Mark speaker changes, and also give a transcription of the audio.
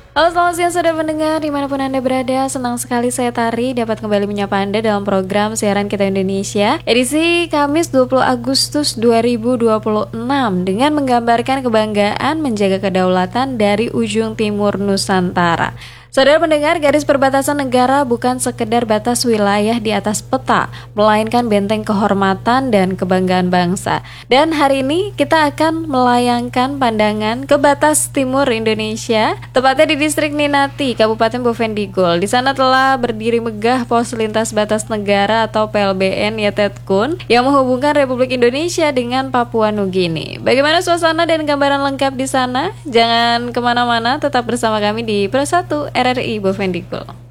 Speaker 1: Halo, selamat siang saudara pendengar dimanapun Anda berada. Senang sekali saya Tari dapat kembali menyapa Anda dalam program siaran Kita Indonesia edisi Kamis 20 Agustus 2026 dengan menggambarkan kebanggaan menjaga kedaulatan dari ujung timur Nusantara. Saudara pendengar, garis perbatasan negara bukan sekedar batas wilayah di atas peta, melainkan benteng kehormatan dan kebanggaan bangsa. Dan hari ini kita akan melayangkan pandangan ke batas timur Indonesia, tepatnya di distrik Ninati, Kabupaten Bovendigul. Di sana telah berdiri megah pos lintas batas negara atau PLBN Yatetkun yang menghubungkan Republik Indonesia dengan Papua Nugini. Bagaimana suasana dan gambaran lengkap di sana? Jangan kemana-mana, tetap bersama kami di Pro 1 RRI Bovendigul.